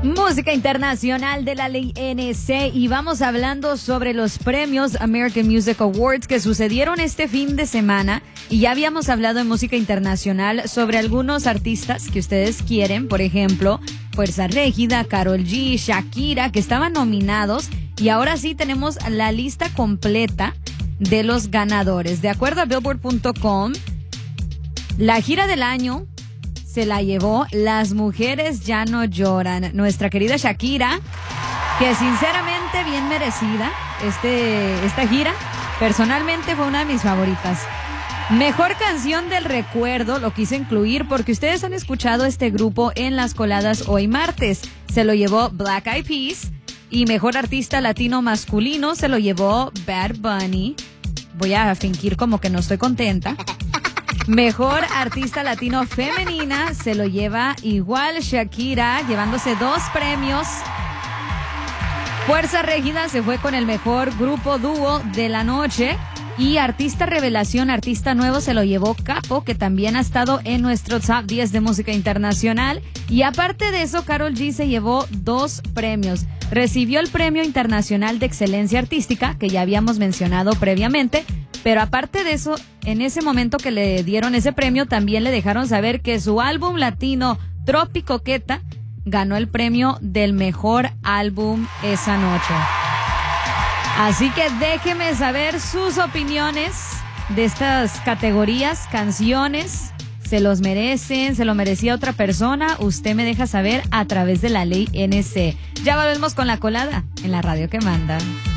Música internacional de la ley NC, y vamos hablando sobre los premios American Music Awards que sucedieron este fin de semana, y ya habíamos hablado en música internacional sobre algunos artistas que ustedes quieren, por ejemplo, Fuerza Régida, Karol G, Shakira, que estaban nominados, y ahora sí tenemos la lista completa de los ganadores. De acuerdo a Billboard.com, la gira del año se la llevó Las Mujeres Ya No Lloran. Nuestra querida Shakira, que sinceramente bien merecida esta gira. Personalmente fue una de mis favoritas. Mejor canción del recuerdo lo quise incluir porque ustedes han escuchado este grupo en las coladas hoy martes. Se lo llevó Black Eyed Peas. Y mejor artista latino masculino se lo llevó Bad Bunny. Voy a fingir como que no estoy contenta. Mejor artista latino femenina se lo lleva igual Shakira, llevándose 2 premios. Fuerza Régida se fue con el mejor grupo dúo de la noche. Y artista revelación, artista nuevo, se lo llevó Capo, que también ha estado en nuestro top 10 de música internacional. Y aparte de eso, Karol G se llevó 2 premios. Recibió el Premio Internacional de Excelencia Artística, que ya habíamos mencionado previamente. Pero aparte de eso, en ese momento que le dieron ese premio, también le dejaron saber que su álbum latino, Tropicoqueta, ganó el premio del mejor álbum esa noche. Así que déjeme saber sus opiniones de estas categorías, canciones. ¿Se los merecen? ¿Se lo merecía otra persona? Usted me deja saber a través de la ley NC. Ya volvemos con la colada en la radio que manda.